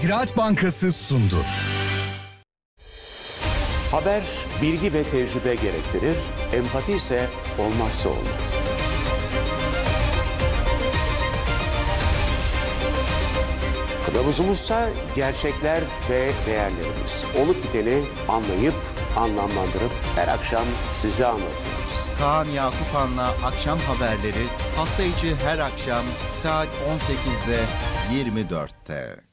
Ziraat Bankası sundu. Haber bilgi ve tecrübe gerektirir, empati ise olmazsa olmaz. Kılavuzumuzsa gerçekler ve değerlerimiz. Olup biteni anlayıp, anlamlandırıp her akşam size anlatıyoruz. Kaan Yakupan'la akşam haberleri hafta içi her akşam saat 18'de 24'te.